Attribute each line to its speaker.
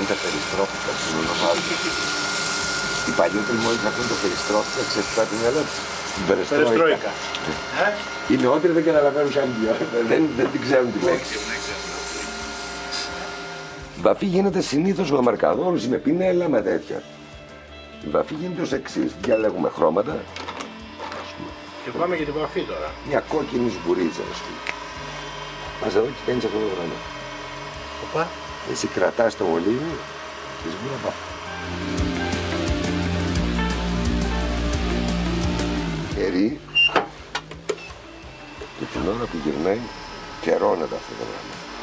Speaker 1: τα περιστρόφικα στην ονομάζουν. Οι παλιότεροι μόλις ακούν το περιστρόφικα, ξέρεις τι πάει το μυαλό τους. Την περιστρόικα. Οι νεότεροι δεν καταλαβαίνουν καν τι δεν την ξέρουν τη λέξη. Η βαφή γίνεται συνήθως με μαρκαδόρους ή με πινέλα, με τέτοια. Η βαφή γίνεται ως εξής. Διαλέγουμε χρώματα.
Speaker 2: Και πάμε για την βαφή τώρα.
Speaker 1: Μια κόκκινη σμπουρίτσα, ας πούμε. Πας εδώ και κάνεις αυτό το πράγμα.
Speaker 2: Οπα.
Speaker 1: Εσύ κρατάς το μολύβι και σμπούρα βαφή. Και την ώρα που γυρνάει, καιρώνεται αυτό το πράγμα.